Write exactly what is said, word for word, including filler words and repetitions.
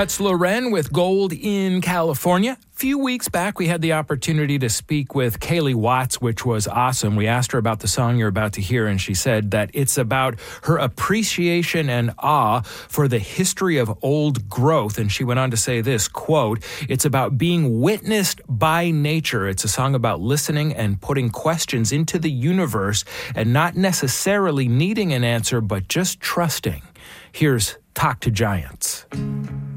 That's Loren with Gold in California. A few weeks back, we had the opportunity to speak with Kaylee Watts, which was awesome. We asked her about the song you're about to hear, and she said that it's about her appreciation and awe for the history of old growth. And she went on to say this, quote, "It's about being witnessed by nature. It's a song about listening and putting questions into the universe and not necessarily needing an answer, but just trusting." Here's Talk to Giants.